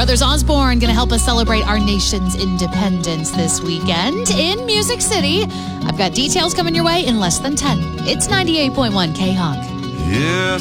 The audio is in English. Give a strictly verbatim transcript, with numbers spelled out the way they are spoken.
Brothers Osborne going to help us celebrate our nation's independence this weekend in Music City. I've got details coming your way in less than ten. It's ninety-eight point one K-Hawk. Yeah,